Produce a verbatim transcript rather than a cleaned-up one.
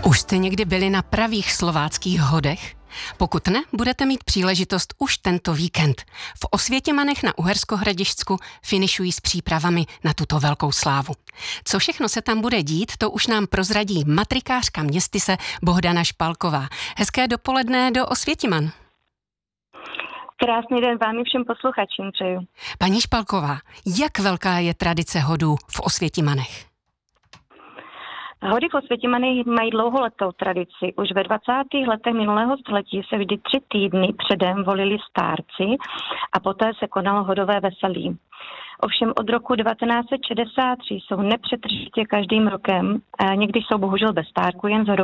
Už jste někdy byli na pravých slováckých hodech? Pokud ne, budete mít příležitost už tento víkend. V Osvětimanech na Uherskohradišťsku finišují s přípravami na tuto velkou slávu. Co všechno se tam bude dít, to už nám prozradí matrikářka městyse Bohdana Špalková. Hezké dopoledne do Osvětiman. Krásný den vám i všem posluchačům přeju. Paní Špalková, jak velká je tradice hodů v Osvětimanech? Hody v Osvětimanech mají dlouholetou tradici. Už ve dvacátých letech minulého století se vždy tři týdny předem volili stárci a poté se konalo hodové veselí. Ovšem od roku devatenáct set šedesát tři jsou nepřetržitě každým rokem, někdy jsou bohužel bez stárku, jen s